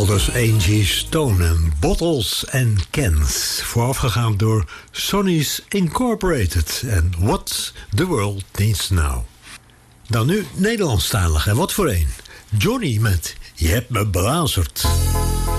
Aldous Angie Stone en Bottles and Cans. Voorafgegaan door Sonny's Incorporated en What the World Needs Now. Dan nu Nederlandstalig. En wat voor een. Johnny met Je hebt me belazerd.